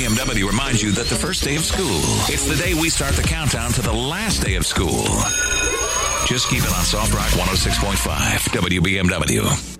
WBMW reminds you that the first day of school, it's the day we start the countdown to the last day of school. Just keep it on Soft Rock 106.5 WBMW.